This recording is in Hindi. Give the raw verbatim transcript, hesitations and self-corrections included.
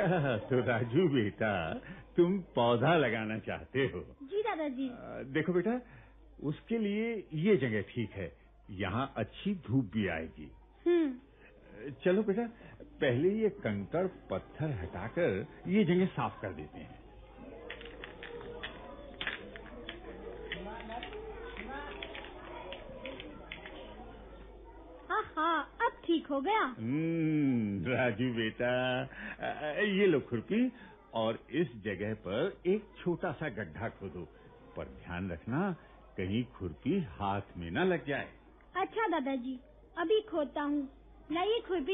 अच्छा तो राजू बेटा, तुम पौधा लगाना चाहते हो? जी दादाजी। देखो बेटा, उसके लिए ये जगह ठीक है, यहाँ अच्छी धूप भी आएगी। हम्म। चलो बेटा, पहले ये कंकड़ पत्थर हटाकर ये जगह साफ कर देते हैं। हाँ हाँ, अब ठीक हो गया। हम्म राजू बेटा, ये लो खुरपी और इस जगह पर एक छोटा सा गड्ढा खोदो, पर ध्यान रखना कहीं खुरपी हाथ में ना लग जाए। अच्छा दादाजी, अभी खोदता हूँ। लाइए खुरपी।